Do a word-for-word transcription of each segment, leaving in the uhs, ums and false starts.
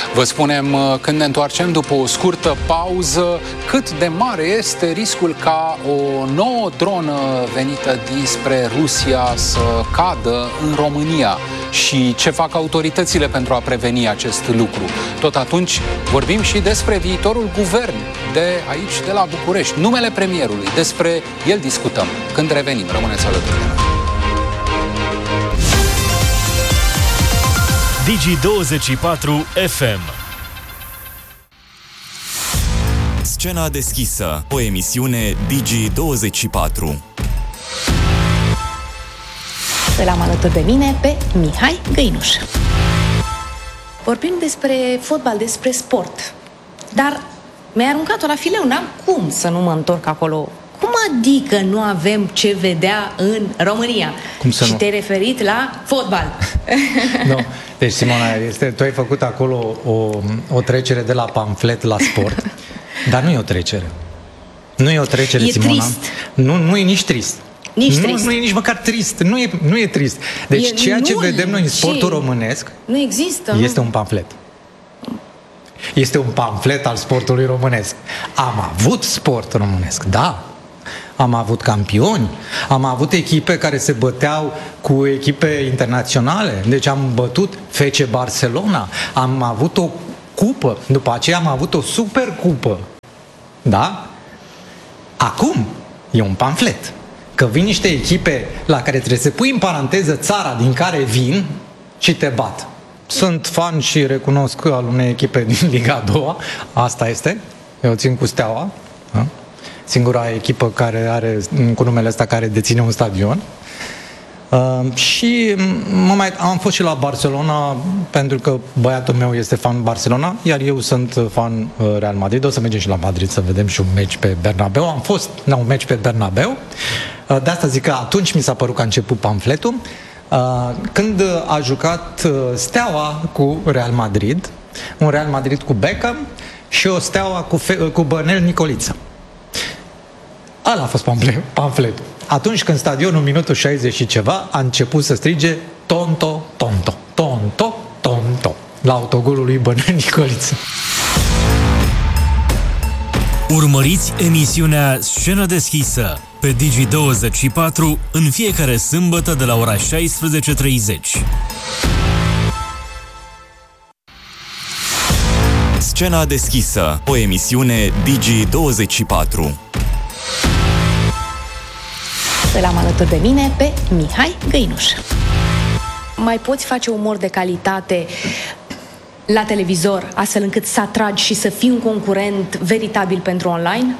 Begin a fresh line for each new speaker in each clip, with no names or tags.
Vă spunem când ne întoarcem după o scurtă pauză cât de mare este riscul ca o nouă dronă venită dinspre Rusia să cadă în România și ce fac autoritățile pentru a preveni acest lucru. Tot atunci vorbim și despre viitorul guvern de aici, de la București, numele premierului. Despre el discutăm când revenim. Rămâneți alături de noi.
Digi douăzeci și patru F M.
Scena deschisă, o emisiune Digi douăzeci și patru.
Îl am alături de mine pe Mihai Găinuș. Vorbim despre fotbal, despre sport. Dar mi-ai aruncat-o la fileu, n-am cum să nu mă întorc acolo. Cum adică nu avem ce vedea în România?
Cum să
și
nu?
te-ai referit la fotbal.
Nu. Deci, Simona, este, tu ai făcut acolo o, o trecere de la pamflet la sport, dar nu e o trecere. Nu e o trecere,
E
Simona.
trist.
Nu, nu e nici trist.
Nici
nu,
trist.
nu e nici măcar trist. Nu e, nu e trist. Deci
E
ceea ce
nul.
vedem noi în sportul
Ce?
românesc
Nu există.
este
nu?
un pamflet. Este un pamflet al sportului românesc. Am avut sport românesc, da. Am avut campioni, am avut echipe care se băteau cu echipe internaționale. Deci am bătut F C Barcelona, am avut o cupă, după aceea am avut o supercupă. Da? Acum e un pamflet. Că vin niște echipe la care trebuie să pui în paranteză țara din care vin și te bat. Sunt fan și recunosc al unei echipe din Liga a doua, asta este, eu țin cu Steaua, da? Singura echipă care are, cu numele ăsta, care deține un stadion. Uh, și mă mai, am fost și la Barcelona pentru că băiatul meu este fan Barcelona, iar eu sunt fan uh, Real Madrid. O să mergem și la Madrid să vedem și un meci pe Bernabeu. Am fost la un meci pe Bernabeu. Uh, de asta zic că atunci mi s-a părut că a început pamfletul. Uh, când a jucat uh, Steaua cu Real Madrid, un Real Madrid cu Beckham și o Steaua cu, Fe- cu Bănel Nicoliță. Ăla a fost pamfletul. Atunci când stadionul, minutul șaizeci și ceva, a început să strige Tonto, Tonto, Tonto, Tonto, la autogolul lui Bănel Nicoliță.
Urmăriți emisiunea Scenă deschisă pe Digi douăzeci și patru în fiecare sâmbătă de la ora șaisprezece treizeci.
Scena deschisă, o emisiune Digi douăzeci și patru.
Îl am alături de mine pe Mihai Găinuș. Mai poți face umor de calitate la televizor, astfel încât să atragi și să fii un concurent veritabil pentru online?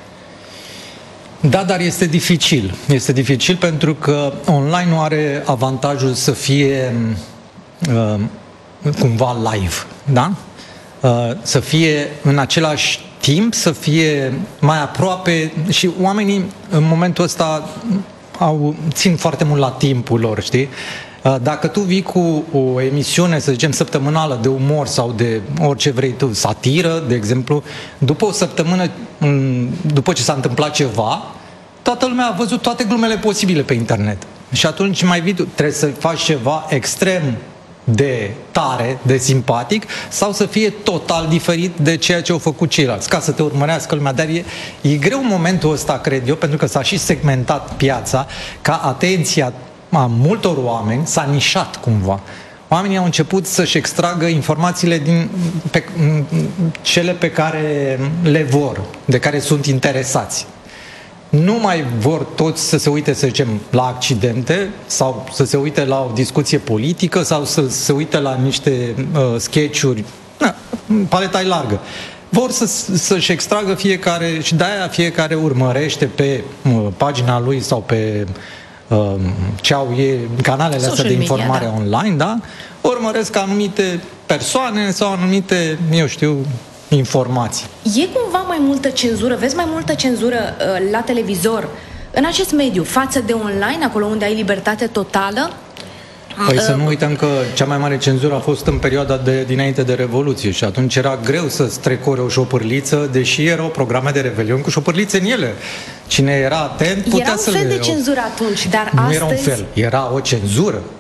Da, dar este dificil. Este dificil pentru că online nu are avantajul să fie uh, cumva live, da? Uh, să fie în același timp, să fie mai aproape și oamenii în momentul ăsta au, țin foarte mult la timpul lor, știi? Dacă tu vii cu o emisiune, să zicem, săptămânală de umor sau de orice vrei tu, satiră, de exemplu, după o săptămână, după ce s-a întâmplat ceva, toată lumea a văzut toate glumele posibile pe internet. Și atunci mai vii tu, trebuie să faci ceva extrem de tare, de simpatic, sau să fie total diferit de ceea ce au făcut ceilalți, ca să te urmărească lumea. Dar e, e greu în momentul ăsta, cred eu, pentru că s-a și segmentat piața, ca atenția a multor oameni s-a nișat cumva. Oamenii au început să-și extragă informațiile din pe, cele pe care le vor, de care sunt interesați. Nu mai vor toți să se uite, să zicem, la accidente sau să se uite la o discuție politică sau să se uite la niște uh, sketch-uri. Na, paleta e largă. Vor să, să-și extragă fiecare și de-aia fiecare urmărește pe uh, pagina lui sau pe uh, ce au ei, canalele
Social
astea de informare
media,
da. online, da? Urmăresc anumite persoane sau anumite, eu știu, informații.
E cumva mai multă cenzură, vezi mai multă cenzură uh, la televizor în acest mediu față de online, acolo unde ai libertate totală?
Păi să nu uităm că cea mai mare cenzură a fost în perioada de dinainte de Revoluție și atunci era greu să strecori o șopârliță, deși erau programe de revelion cu șopârlițe în ele. Cine era atent putea
era
să
un fel
le...
de cenzură atunci, dar
nu
astăzi...
era un fel, era o cenzură.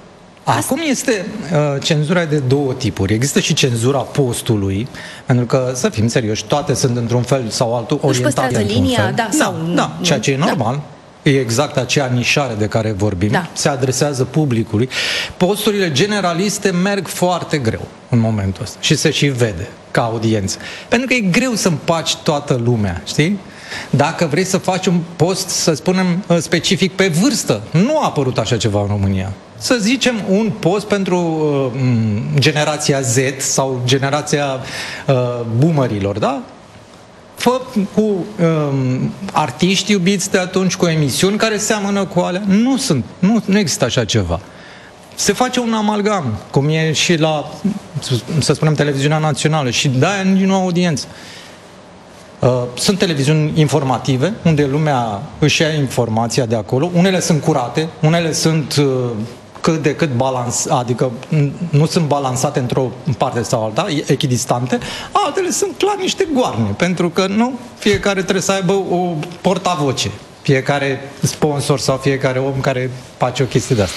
Acum este uh, cenzura de două tipuri. Există și cenzura postului, pentru că, să fim serioși, toate sunt într-un fel sau altul orientate într-un
linia,
fel.
da, sau
da, da, ceea ce e normal. Da. E exact acea nișare de care vorbim. Da. Se adresează publicului. Posturile generaliste merg foarte greu în momentul ăsta și se și vede ca audiență. Pentru că e greu să împaci toată lumea, știi? Dacă vrei să faci un post, să spunem, specific pe vârstă, nu a apărut așa ceva în România. Să zicem un post pentru uh, generația Z sau generația uh, boomerilor, da? Fă cu uh, artiști iubiți de atunci, cu emisiuni care seamănă cu alea. Nu sunt, nu, nu există așa ceva. Se face un amalgam, cum e și la, să spunem, televiziunea națională și de-aia nu au audiență. Sunt televiziuni informative, unde lumea își ia informația de acolo. Unele sunt curate, unele sunt cât de cât balans, adică nu sunt balansate într-o parte sau alta, echidistante. Altele sunt clar niște goarne, pentru că nu fiecare trebuie să aibă o portavoce. Fiecare sponsor sau fiecare om care face o chestie de asta.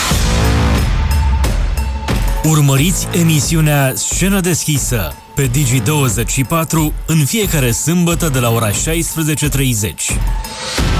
Urmăriți emisiunea Scenă deschisă pe Digi douăzeci și patru în fiecare sâmbătă de la ora șaisprezece și treizeci.